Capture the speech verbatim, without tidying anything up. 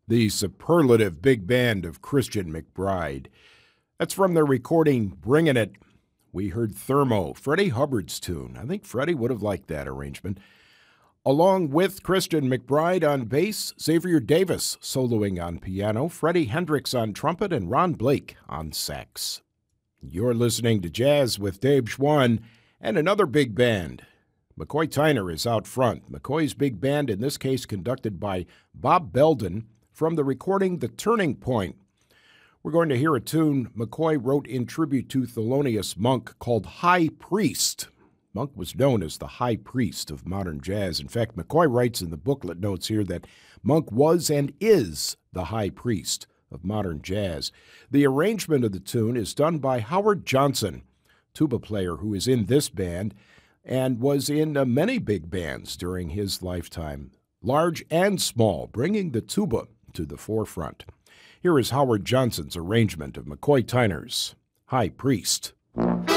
the superlative big band of Christian McBride. That's from their recording Bringin' It. We heard Thermo, Freddie Hubbard's tune. I think Freddie would have liked that arrangement. Along with Christian McBride on bass, Xavier Davis soloing on piano, Freddie Hendrix on trumpet, and Ron Blake on sax. You're listening to Jazz with Dave Schwann and another big band. McCoy Tyner is out front. McCoy's big band, in this case conducted by Bob Belden, from the recording The Turning Point. We're going to hear a tune McCoy wrote in tribute to Thelonious Monk called High Priest. Monk was known as the High Priest of modern jazz. In fact, McCoy writes in the booklet notes here that Monk was and is the High Priest of modern jazz. The arrangement of the tune is done by Howard Johnson, tuba player who is in this band and was in uh, many big bands during his lifetime, large and small, bringing the tuba to the forefront. Here is Howard Johnson's arrangement of McCoy Tyner's High Priest.